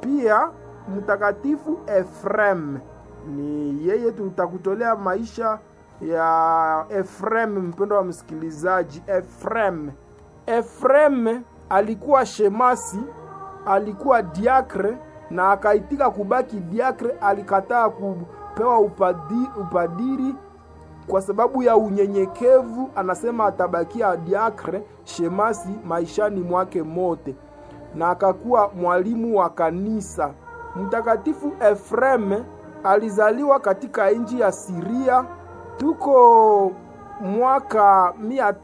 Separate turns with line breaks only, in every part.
Pia mtakatifu Efrem, ni yeye tutakutolea maisha ya Efrem. Mpendo wa msikilizaji, Efrem alikuwa shemasi, alikuwa diakre na akaitika kubaki diakre. Alikataa kupewa upadiri kwa sababu ya unyenyekevu. Anasema atabakia diakre, shemasi, maishani mwake mote, na akakuwa mwalimu wa kanisa. Mtakatifu Efrem alizaliwa katika nchi ya Siria. Tuko mwaka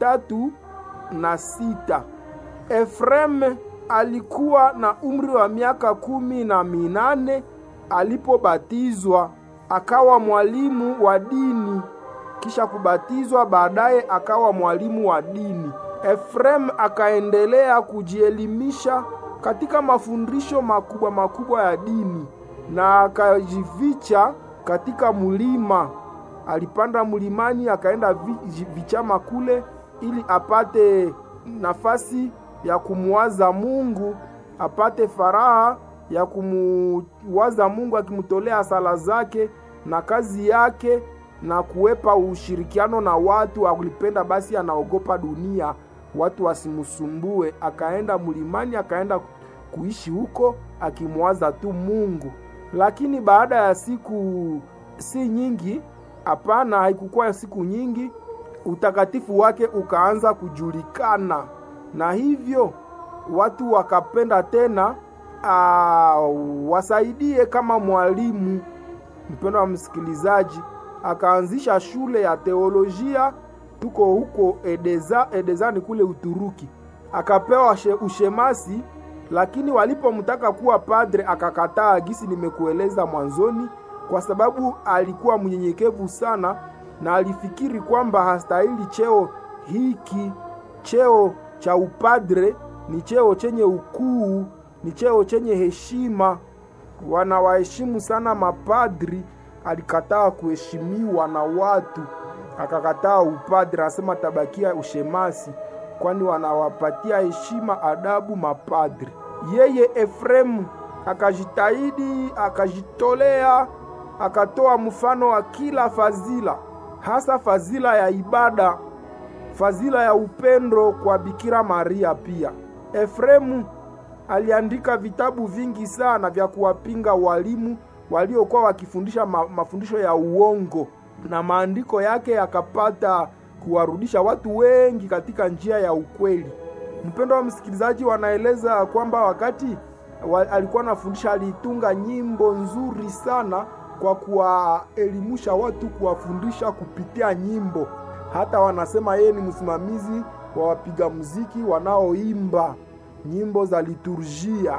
306. Efrem alikuwa na umri wa miaka 18 alipobatizwa, akawa mwalimu wa dini. Kisha kubatizwa, baadaye akawa mwalimu wa dini. Efrem akaendelea kujielimisha katika mafundisho makubwa ya dini na akajificha katika mulima. Alipanda mulimani akaenda vichama kule ili apate nafasi ya kumuwaza Mungu, apate faraha ya kumuwaza Mungu akimtolea sala zake na kazi yake na kuwepa ushirikiano na watu. Alipenda basi, anaogopa dunia, watu wasimusumbue. Akaenda mulimani, akaenda kuishi huko akimuwaza tu Mungu. Lakini baada ya siku si nyingi, hapana, haikukuwa siku nyingi, utakatifu wake ukaanza kujulikana, na hivyo watu wakapenda tena wasaidie kama mwalimu. Mpendo wa msikilizaji, akaanzisha shule ya teolojia. Tuko huko Edezani kule Uturuki. Akapewa ushemasi, lakini walipomtaka kuwa padre akakataa, gisi nimekueleza mwanzoni, kwa sababu alikuwa mnyenyekevu sana na alifikiri kwamba hastahili cheo hiki. Cheo cha upadre ni cheo chenye ukuu, ni cheo chenye heshima, wanawaheshimu sana mapadri. Alikataa kuheshimiwa na watu, akakataa upadre, anasema tabakia ushemasi, kwani wanawapatia heshima, adabu mapadri. Yeye Efrem akajitahidi, akajitolea, akatoa mfano wa kila fadhila, hasa fadhila ya ibada, fadhila ya upendo kwa Bikira Maria. Pia Efremu aliandika vitabu vingi sana vya kuwapinga walimu waliokuwa wakifundisha mafundisho ya uongo, na maandiko yake yakapata kuwarudisha watu wengi katika njia ya ukweli. Mpendo wa msikilizaji, wanaeleza kwamba wakati alikuwa anafundisha, alitunga nyimbo nzuri sana kwa kuwaelimisha watu, kuwafundisha kupitia nyimbo. Hata wanasema yeye ni msimamizi wa wapiga muziki wanaoimba nyimbo za liturjia.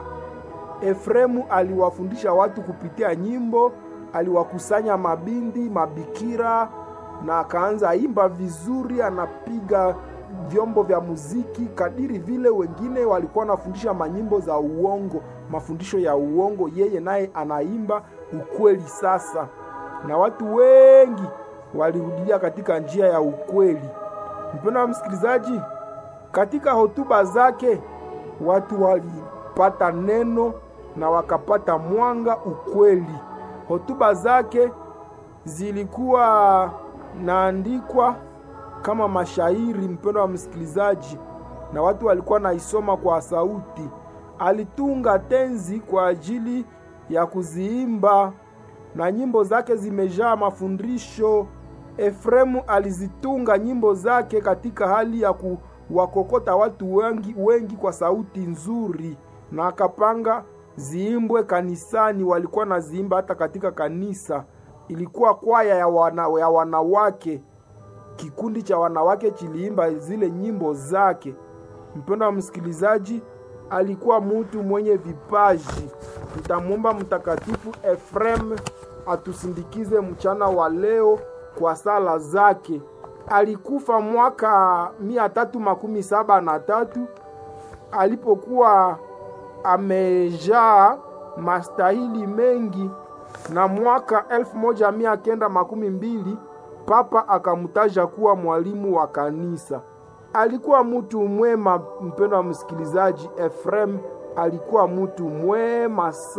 Efremu aliwafundisha watu kupitia nyimbo, aliwakusanya mabindi, mabikira, na akaanza imba vizuri, anapiga vyombo vya muziki kadiri vile wengine walikuwa wanafundisha manyimbo za uongo, mafundisho ya uongo, yeye naye anaimba ukweli sasa, na watu wengi walirudia katika njia ya ukweli. Mpendwa msikilizaji, katika hotuba zake watu walipata neno na wakapata mwanga, ukweli. Hotuba zake zilikuwa naandikwa kama mashairi, mpendwa wa msikilizaji, na watu walikuwa naisoma kwa sauti. Alitunga tenzi kwa ajili ya kuziimba, na nyimbo zake zimejaa mafundisho. Efremu alizitunga nyimbo zake katika hali ya kuwakokota watu wengi kwa sauti nzuri, na akapanga ziimbwe kanisani. Walikuwa na ziimba hata katika kanisa. Ilikuwa kwaya ya wanawake, kikundi cha wanawake chiliimba zile nyimbo zake. Mpendwa wa msikilizaji, alikuwa mtu mwenye vipaji. Tutamwomba mtakatifu Efrem atusindikize mchana wa leo kwa sala zake. Alikufa mwaka 373 alipokuwa amejaa mastahili mengi, na mwaka 1912 Papa akamtaja kuwa mwalimu wa kanisa. Alikuwa mtu mwema, mpendwa wa msikilizaji. Efrem alikuwa mtu mwema.